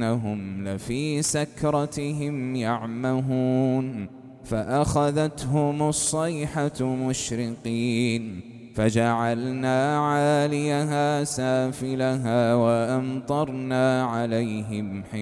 إنهم لفي سكرتهم يعمهون فأخذتهم الصيحة مشرقين فجعلنا عاليها سافلها وأمطرنا عليهم